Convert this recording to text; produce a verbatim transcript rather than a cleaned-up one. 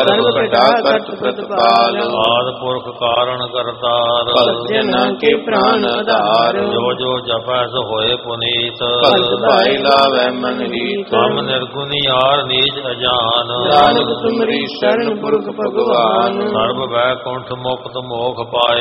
ਸਰਬ ਘਟਾ ਕਰਤ ਪ੍ਰਤਪਾਲ। ਆਦਿ ਪੁਰਖ ਕਾਰਣ ਕਰਤਾਰ। ਭਗਤ ਜਨਾਂ ਕੇ ਪ੍ਰਾਨ ਆਧਾਰ। ਜੋ ਜੋ ਜਪੈ ਸੋ ਹੋਏ ਪੁਨੀਤ। ਭਗਤ ਭਾਈ ਲਾਵੈ ਮਨ ਹੀਤ। ਹਮ ਨਿਰਗੁਣੀ ਆਰ ਨੀਚ ਅਜਾਨ। ਨਾਨਕ ਤੁਮਰੀ ਸ਼ਰਨ ਪੁਰਖ ਭਗਵਾਨ। ਸਰਬ ਵੈਕੁੰਠ ਮੁਕਤ ਮੋਖ ਪਾਏ।